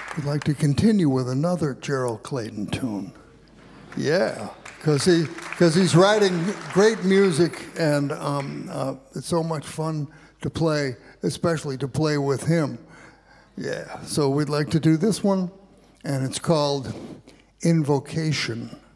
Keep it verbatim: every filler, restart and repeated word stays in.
We'd like to continue with another Gerald Clayton tune. Yeah, because he, cause he's writing great music, and um, uh, it's so much fun to play, especially to play with him. Yeah, so we'd like to do this one, and it's called Invocation.